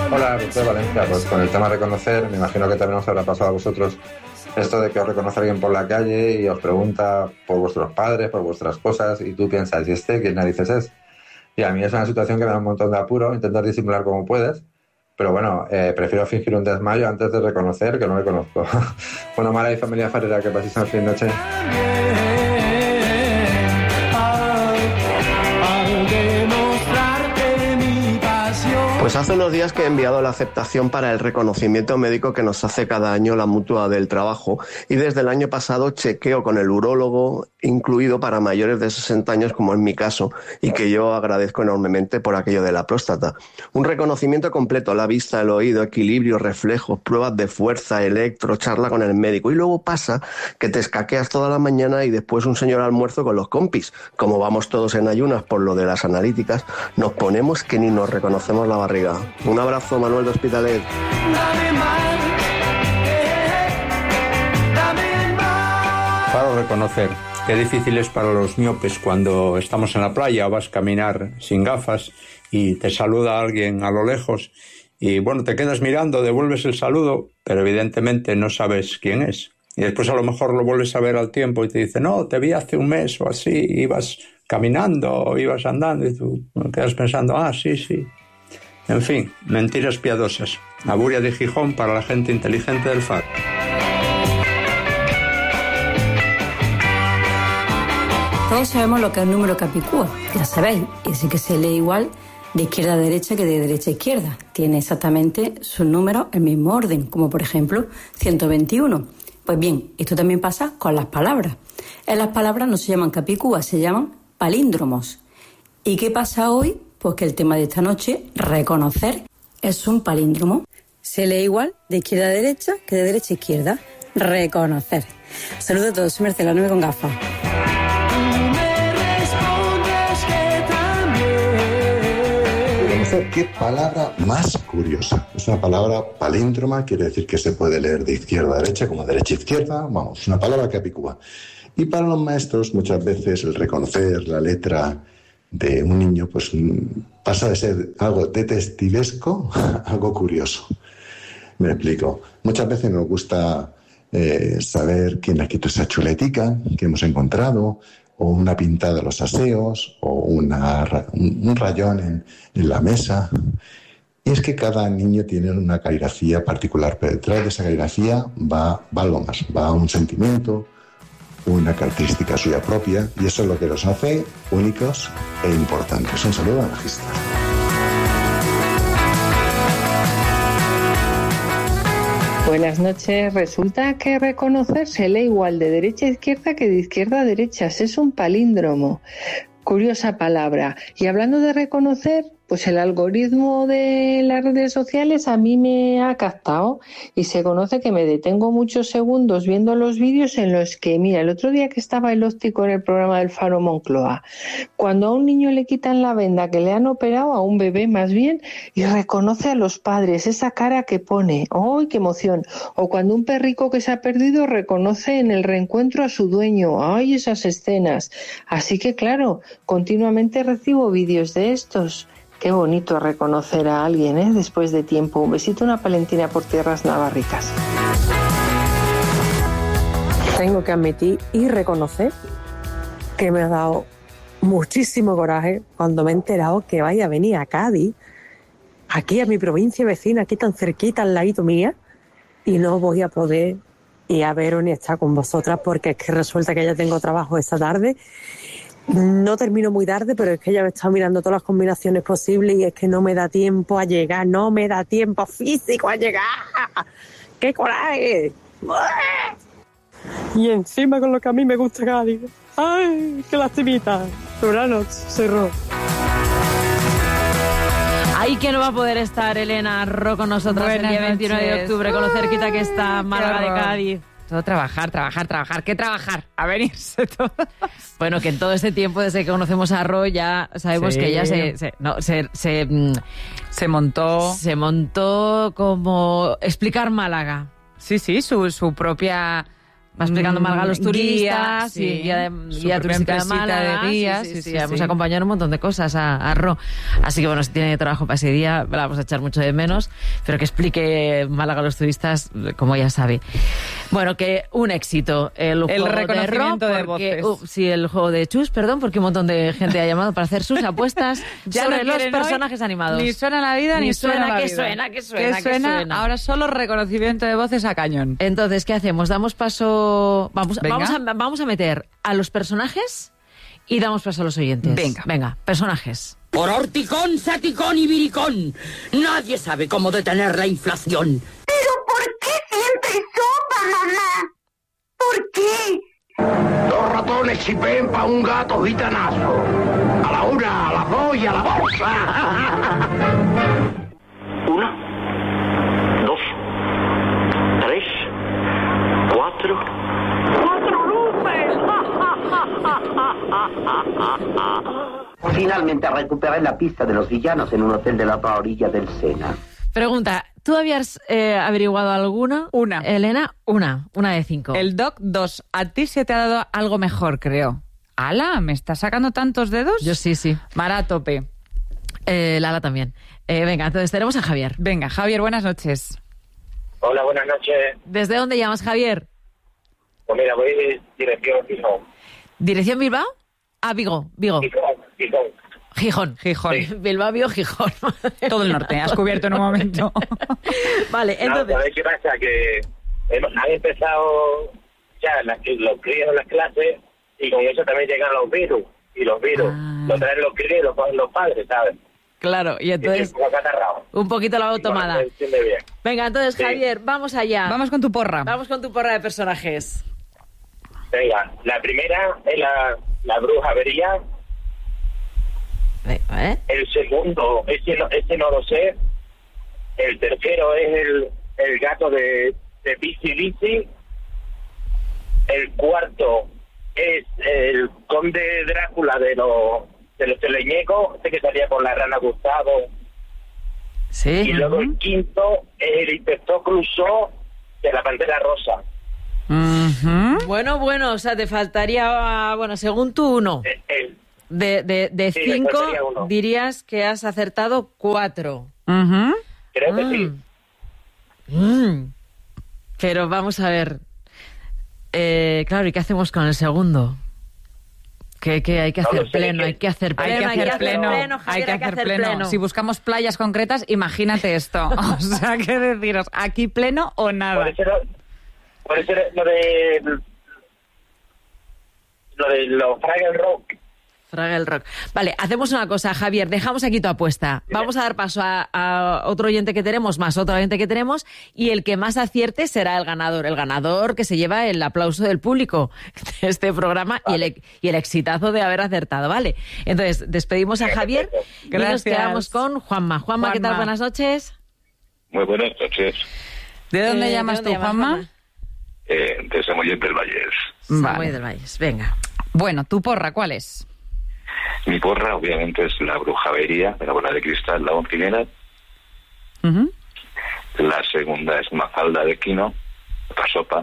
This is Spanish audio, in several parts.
Hola, Víctor Valencia. Pues con el tema de reconocer, me imagino que también os habrá pasado a vosotros esto de que os reconoce alguien por la calle y os pregunta por vuestros padres, por vuestras cosas, y tú piensas, ¿y este qué narices es? Y a mí es una situación que me da un montón de apuro, intentar disimular como puedes, pero bueno, prefiero fingir un desmayo antes de reconocer que no me conozco. Bueno, Mara y familia Farera, que paséis una feliz noche. Pues hace unos días que he enviado la aceptación para el reconocimiento médico que nos hace cada año la Mutua del Trabajo, y desde el año pasado chequeo con el urólogo incluido para mayores de 60 años, como en mi caso, y que yo agradezco enormemente por aquello de la próstata. Un reconocimiento completo: la vista, el oído, equilibrio, reflejos, pruebas de fuerza, electro, charla con el médico, y luego pasa que te escaqueas toda la mañana y después un señor almuerzo con los compis. Como vamos todos en ayunas por lo de las analíticas, nos ponemos que ni nos reconocemos la barriga. Un abrazo, Manuel de Hospitalet. Para reconocer, qué difícil es para los miopes cuando estamos en la playa o vas a caminar sin gafas y te saluda alguien a lo lejos y bueno, te quedas mirando, devuelves el saludo, pero evidentemente no sabes quién es. Y después a lo mejor lo vuelves a ver al tiempo y te dice, no, te vi hace un mes o así, ibas caminando o ibas andando, y tú quedas pensando, sí. En fin, mentiras piadosas. Aburia de Gijón para la gente inteligente del FAR. Todos sabemos lo que es el número capicúa, ya sabéis, ese que se lee igual de izquierda a derecha que de derecha a izquierda. Tiene exactamente sus números en el mismo orden, como por ejemplo 121. Pues bien, esto también pasa con las palabras. En las palabras no se llaman capicúas, se llaman palíndromos. ¿Y qué pasa hoy? Pues que el tema de esta noche, reconocer, es un palíndromo. Se lee igual de izquierda a derecha que de derecha a izquierda. Reconocer. Saludos a todos, soy Marcela, no me con gafas. Reconocer, qué palabra más curiosa. Es una palabra palíndroma, quiere decir que se puede leer de izquierda a derecha como derecha a izquierda. Vamos, una palabra capicúa. Y para los maestros, muchas veces el reconocer la letra de un niño pues pasa de ser algo detectivesco a algo curioso. Me explico. Muchas veces nos gusta saber quién ha escrito esa chuletica que hemos encontrado, o una pintada de los aseos, o un rayón en la mesa. Y es que cada niño tiene una caligrafía particular, pero detrás de esa caligrafía va algo más, va un sentimiento, una característica suya propia, y eso es lo que los hace únicos e importantes. Un saludo a la Magista. Buenas noches. Resulta que reconocer se lee igual de derecha a izquierda que de izquierda a derecha. Es un palíndromo. Curiosa palabra. Y hablando de reconocer, pues el algoritmo de las redes sociales a mí me ha captado y se conoce que me detengo muchos segundos viendo los vídeos en los que, mira, el otro día que estaba el óptico en el programa del Faro Moncloa, cuando a un niño le quitan la venda que le han operado, a un bebé más bien, y reconoce a los padres, esa cara que pone, ¡ay, qué emoción! O cuando un perrico que se ha perdido reconoce en el reencuentro a su dueño, ¡ay, esas escenas! Así que claro, continuamente recibo vídeos de estos. Qué bonito reconocer a alguien, después de tiempo. Un besito, una palentina por tierras navarricas. Tengo que admitir y reconocer que me ha dado muchísimo coraje cuando me he enterado que vaya a venir a Cádiz, aquí a mi provincia vecina, aquí tan cerquita, al ladito mía, y no voy a poder ir a veros ni estar con vosotras porque es que resulta que ya tengo trabajo esta tarde. No termino muy tarde, pero es que ya me he estado mirando todas las combinaciones posibles y es que no me da tiempo a llegar, no me da tiempo físico a llegar. ¡Qué coraje! Y encima con lo que a mí me gusta Cádiz. ¡Ay, qué lastimita! Sobrano, cerró. Ay, que no va a poder estar Elena Ro con nosotras el día 29 de octubre, con lo cerquita que está Málaga de Cádiz. Todo trabajar. ¿Qué trabajar? A venirse todos. Bueno, que en todo este tiempo, desde que conocemos a Ro, ya sabemos que ella se montó. Se montó como explicar Málaga. Sí, su propia Va explicando Marga a los turistas, guía turística de Málaga, de guías, sí. Hemos acompañado un montón de cosas a Ro. Así que bueno, si tiene trabajo para ese día, la vamos a echar mucho de menos, pero que explique Málaga a los turistas, como ya sabe. Bueno, que un éxito el juego reconocimiento de Ro, de voces. el juego de Chus, perdón, porque un montón de gente ha llamado para hacer sus apuestas sobre los personajes animados. Ni suena la vida, ni suena la vida. ¿Qué suena? Ahora solo reconocimiento de voces a cañón. Entonces, ¿qué hacemos? Damos paso... Vamos a meter a los personajes y damos paso a los oyentes. Venga, personajes. Por horticón, saticón y viricón, nadie sabe cómo detener la inflación. ¿Pero por qué siempre sopa, mamá? ¿Por qué? 2 ratones chipén pa' un gato gitanazo. A la 1, a las 2 y a la bolsa. 1, 2, 3, 4. ¡4 luces! Finalmente recuperé la pista de los villanos en un hotel de la otra orilla del Sena. Pregunta, ¿tú habías averiguado alguna? Una. Elena, una de 5. El Doc 2. A ti se te ha dado algo mejor, creo. ¡Hala! ¿Me estás sacando tantos dedos? Yo sí. Mara a tope. Lala también. Venga, entonces tenemos a Javier. Venga, Javier, buenas noches. Hola, buenas noches. ¿Desde dónde llamas, Javier? Pues mira, voy de dirección Gijón. ¿Dirección Bilbao? Ah, Vigo. Gijón. Sí. Bilbao, Vigo, Gijón. Todo el norte, has cubierto en un momento. Vale, entonces... ¿Sabéis qué pasa? Que han empezado ya los críos en las clases y con eso también llegan los virus. Y los virus lo traen los críos y los padres, ¿sabes? Claro, y entonces un poquito la hago tomada. Venga, entonces, sí. Javier, vamos allá. Vamos con tu porra. Vamos con tu porra de personajes. Venga, la primera es la bruja avería. El segundo, ese no lo sé. El tercero es el gato de Bici Bici. El cuarto es el conde Drácula de los teleñecos, este que salía con la rana Gustavo. Sí. Y luego el quinto es el inspector Clouseau de la Pantera Rosa. Bueno, o sea, te faltaría, según tú, 1. De 5 dirías que has acertado 4. Creo que sí. Pero vamos a ver. Claro, ¿y qué hacemos con el segundo? Que hay que hacer pleno, hay que hacer pleno. Si buscamos playas concretas, imagínate esto. O sea, ¿qué deciros? ¿Aquí pleno o nada? Puede ser lo de los Fraggle Rock. Vale, hacemos una cosa, Javier, dejamos aquí tu apuesta. Vamos a dar paso a otro oyente que tenemos, más otro oyente que tenemos, y el que más acierte será el ganador. El ganador que se lleva el aplauso del público de este programa, vale. y el exitazo de haber acertado, ¿vale? Entonces, despedimos a Javier y nos quedamos con Juanma. Juanma, ¿qué tal? Buenas noches. Muy buenas noches. ¿De dónde llamas tú, Juanma? De Samoyed del Valles. Samoyed del Valles, venga. Bueno, ¿tu porra cuál es? Mi porra, obviamente, es la brujavería de la bola de cristal, la oncinera. La segunda es Mafalda de Quino, otra sopa.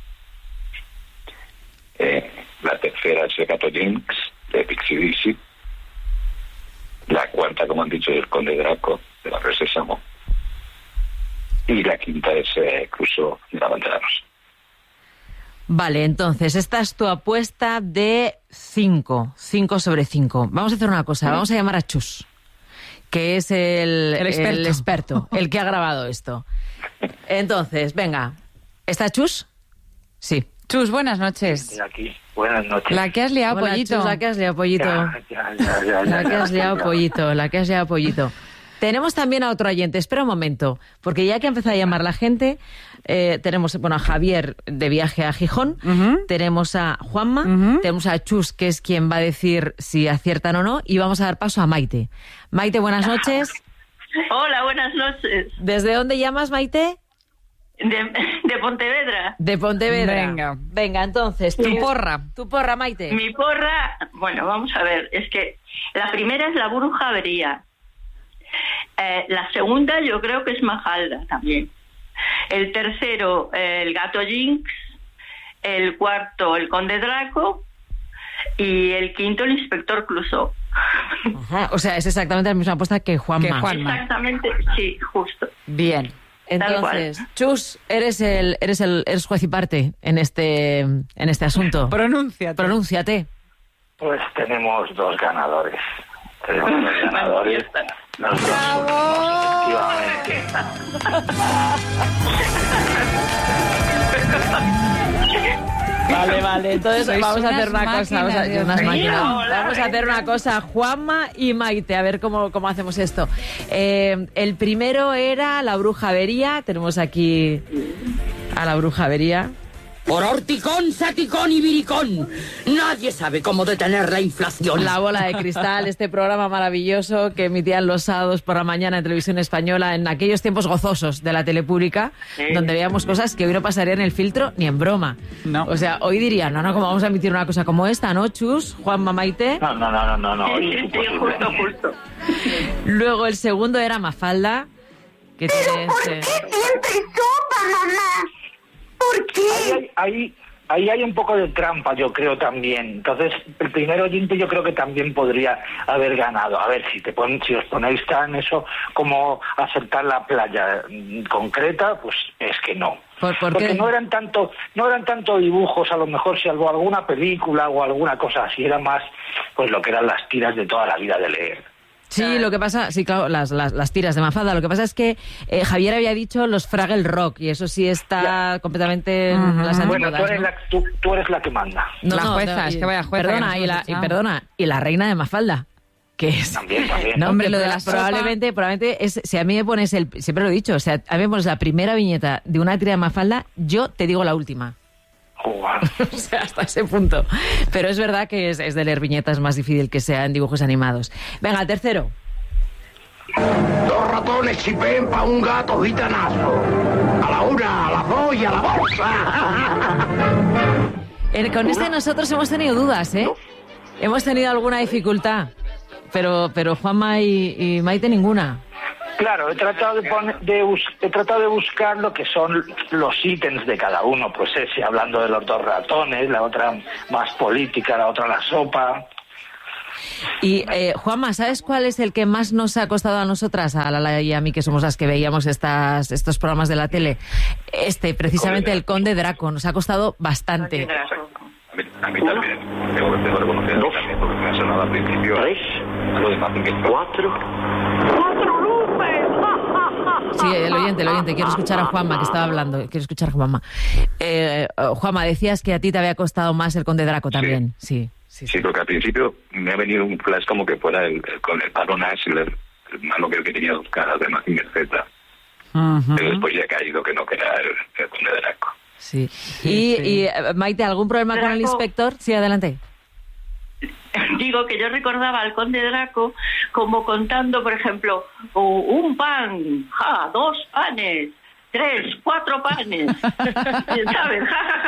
La tercera es el gato Jinx, de Pixie Dixie. La cuarta, como han dicho, es el conde Draco, de la Res Sésamo. Y la quinta es Clouseau, de la Pantera Rosa. Vale, entonces, esta es tu apuesta de 5 sobre 5. Vamos a hacer una cosa, vamos a llamar a Chus, que es el experto, el que ha grabado esto. Entonces, venga, ¿está Chus? Sí. Chus, buenas noches. Estoy aquí, buenas noches. La que has liado, Hola, pollito. Chus, la que has liado, pollito. La que has liado, pollito. Tenemos también a otro oyente. Espera un momento, porque ya que ha empezado a llamar la gente, tenemos a Javier de viaje a Gijón, tenemos a Juanma, tenemos a Chus, que es quien va a decir si aciertan o no, y vamos a dar paso a Maite. Maite, buenas noches. Hola, buenas noches. ¿Desde dónde llamas, Maite? De Pontevedra. De Pontevedra. Venga, entonces, tu porra, Maite. Mi porra, bueno, vamos a ver, es que la primera es la bruja avería. La segunda yo creo que es Mafalda también. El tercero, el gato Jinx. el cuarto el conde Draco y el quinto el inspector Clouseau. Ajá, o sea, es exactamente la misma apuesta que Juanma. Exactamente, sí, justo. Bien. Entonces, Chus, eres juez y parte en este asunto. Pronúnciate. Pues tenemos 2 ganadores. Tenemos 2 ganadores. Los 2 efectivamente. Vale, entonces vamos a hacer una cosa, vamos a hacer una cosa, Juanma y Maite, a ver cómo hacemos esto. El primero era la bruja avería, tenemos aquí a la bruja avería. Por horticón, saticón y viricón, nadie sabe cómo detener la inflación. La bola de cristal, este programa maravilloso que emitían los sábados por la mañana en Televisión Española en aquellos tiempos gozosos de la tele pública, donde veíamos cosas que hoy no pasarían el filtro ni en broma. No. O sea, hoy dirían, no, ¿cómo vamos a emitir una cosa como esta, no, Chus? Juanma, Maite. No. Sí, justo. Luego el segundo era Mafalda, que tiene ¿Por qué siempre sopa, mamá? ¿Por qué? Ahí hay un poco de trampa, yo creo también. Entonces, el primer oyente yo creo que también podría haber ganado. A ver, si os ponéis tan eso como acertar la playa concreta, pues es que no. Porque no eran tanto dibujos, a lo mejor si alguna película o alguna cosa así, era más pues lo que eran las tiras de toda la vida de leer. Sí, lo que pasa, sí, claro, las tiras de Mafalda. Lo que pasa es que Javier había dicho los Fraggle Rock y eso sí está completamente en las antípodas. Bueno, tú eres la que manda. La jueza, es que vaya jueza. Perdona, y la reina de Mafalda. Que es, también. No, hombre, lo de la probablemente es, si a mí me pones siempre lo he dicho, o sea, a mí me pones la primera viñeta de una tira de Mafalda, yo te digo la última. O sea, hasta ese punto. Pero es verdad que es de leer viñetas más difícil que sea en dibujos animados. Venga, el tercero. 2 ratones chipén pa' un gato gitanazo. A la una, a la dos y a la bolsa. Con este nosotros hemos tenido dudas, ¿eh? Hemos tenido alguna dificultad. Pero Juanma y Maite ninguna. Claro, he tratado de buscar lo que son los ítems de cada uno, pues ese, hablando de los 2 ratones, la otra más política, la otra la sopa. Y Juanma, ¿sabes cuál es el que más nos ha costado a nosotras, a Lala y a mí, que somos las que veíamos estos programas de la tele? Precisamente el Conde Draco, nos ha costado bastante. A mí también, tengo que reconocer también, porque me ha sonado al principio. 3, algo de imagen que 4. Sí, el oyente, quiero escuchar a Juanma, que estaba hablando, Juanma, decías que a ti te había costado más el Conde Draco también, sí, porque al principio me ha venido un flash como que fuera con el palo Nashler, el malo que tenía 2 caras de Mazinger Z, pero después ya ha caído que no, que era el Conde Draco. Sí. Y Maite, ¿algún problema con el inspector? Sí, adelante. Digo que yo recordaba al conde Draco como contando, por ejemplo, un pan, 2 panes, 3, 4 panes, ¿sabes?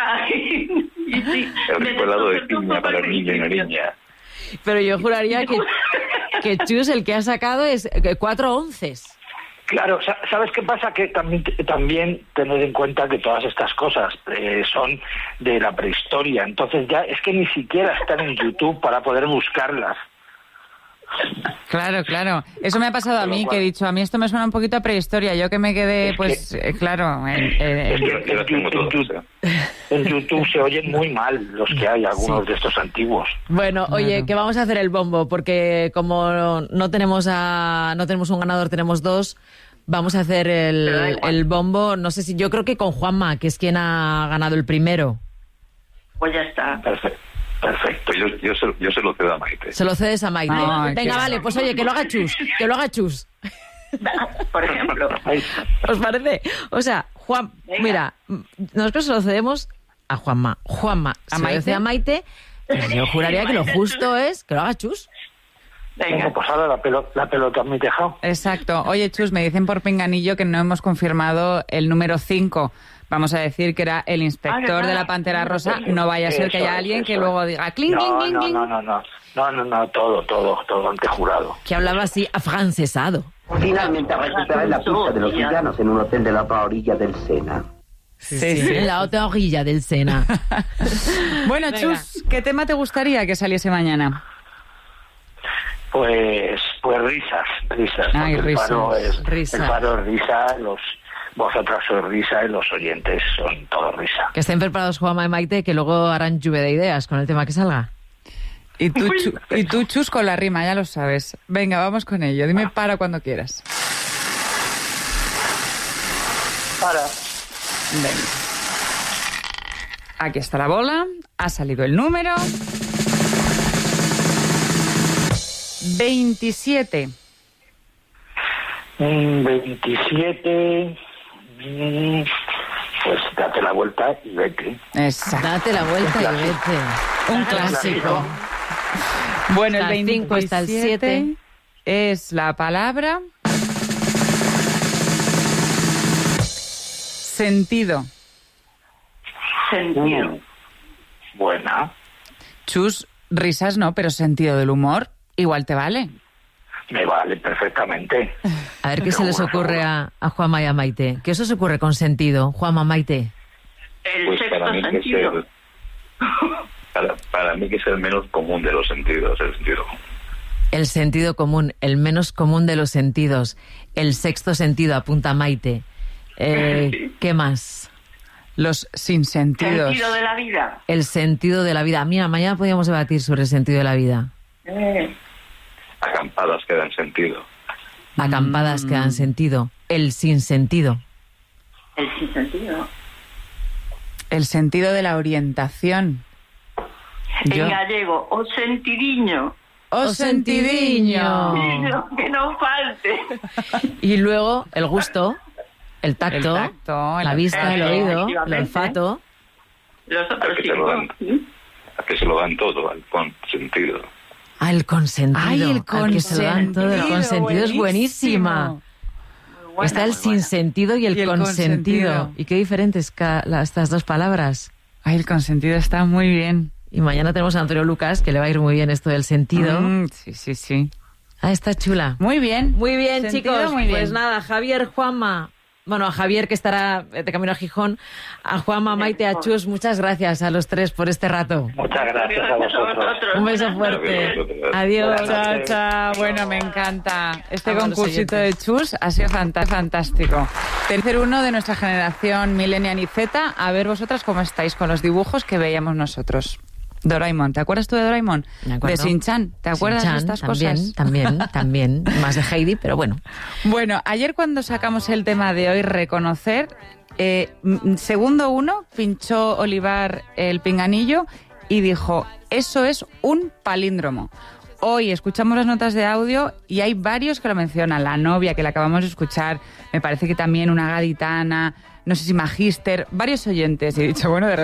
El recuerdo de piña para el niño y la niña. Pero yo juraría que Chus el que ha sacado es 4 onces. Claro, ¿sabes qué pasa? Que también tener en cuenta que todas estas cosas son de la prehistoria, entonces ya es que ni siquiera están en YouTube para poder buscarlas. Claro. Eso me ha pasado a mí, que he dicho, a mí esto me suena un poquito a prehistoria. Yo que me quedé, claro. En YouTube se oyen muy mal los que hay, algunos de estos antiguos. Bueno, oye, que vamos a hacer el bombo, porque como no tenemos un ganador, tenemos 2. Vamos a hacer el bombo, no sé si, yo creo que con Juanma, que es quien ha ganado el primero. Pues ya está. Perfecto, yo se lo cedo a Maite. Se lo cedes a Maite. Venga, vale, pues oye, que lo haga Chus. Por ejemplo. ¿Os parece? O sea, mira, nosotros se lo cedemos a Juanma. Juanma se lo cede a Maite, pero yo juraría que lo justo es que lo haga Chus. Venga, pues ahora la pelota en mi tejado. Exacto. Oye, Chus, me dicen por pinganillo que no hemos confirmado el número 5. Vamos a decir que era el inspector de la Pantera Rosa. No vaya a ser que haya alguien que luego diga clink, clink, clink, clink. No, todo ante jurado. Que hablaba así afrancesado. Finalmente recuperé la pista de los villanos en un hotel de la otra orilla del Sena. Sí. En la otra orilla del Sena. Bueno, Chus, ¿qué tema te gustaría que saliese mañana? Pues risas. Ay, risas. El faro es risa, vosotras sois risa y los oyentes son todos risa. Que estén preparados Juanma y Maite, que luego harán lluvia de ideas con el tema que salga. Y tú, Chus, con la rima, ya lo sabes. Venga, vamos con ello. Dime para cuando quieras. Para. Venga. Aquí está la bola. Ha salido el número. 27. 27. Pues date la vuelta y vete. Exacto. Date la vuelta y vete. Un clásico. Bueno, Está el 25 está el 7. es la palabra sentido. Sentido. Buena. Chus, risas no, pero sentido del humor igual te vale. Me vale perfectamente. A ver qué se les ocurre a Juanma y a Maite. ¿Qué os ocurre con sentido, Juanma, Maite? El Pues sexto para mí sentido. Para mí que es el menos común de los sentidos, el sentido. El sentido común, el menos común de los sentidos. El sexto sentido, apunta Maite. ¿Qué más? Los sinsentidos. Sentido de la vida. El sentido de la vida. Mira, mañana podríamos debatir sobre el sentido de la vida. Acampadas que dan sentido. Acampadas que dan sentido. El sinsentido. El sinsentido. El sentido de la orientación. En gallego, o sentidiño. ¡O sentidiño! Que no falte. Y luego el gusto, el tacto, la vista, el oído, el olfato. Los otros A que se lo dan todo, al sentido. Ah, el consentido. Ay, el al que se lo dan todo. El consentido es buenísima. Está el sinsentido y el consentido. ¿Y qué diferentes estas dos palabras? Ay, el consentido está muy bien. Y mañana tenemos a Antonio Lucas, que le va a ir muy bien esto del sentido. Sí. Ah, está chula. Muy bien. Muy bien, Sentido, chicos. muy bien. Pues nada, Javier, Juanma. Bueno, a Javier, que estará de camino a Gijón. A Juanma, Maite, a Chus, muchas gracias a los tres por este rato. Muchas gracias a vosotros. Un beso fuerte. Adiós. Chao. Bueno, me encanta. Este Vamos, concursito de Chus ha sido fantástico. Tercer uno de nuestra generación Millennial y Z. A ver vosotras cómo estáis con los dibujos que veíamos nosotros. Doraemon, ¿te acuerdas tú de Doraemon? De Shin-Chan, ¿te acuerdas de estas cosas? También. Más de Heidi, pero bueno. Bueno, ayer cuando sacamos el tema de hoy, reconocer, segundo uno, pinchó Olivar el pinganillo y dijo, eso es un palíndromo. Hoy escuchamos las notas de audio y hay varios que lo mencionan. La novia, que la acabamos de escuchar, me parece que también una gaditana, no sé si Magíster, varios oyentes. Y he dicho, bueno, de repente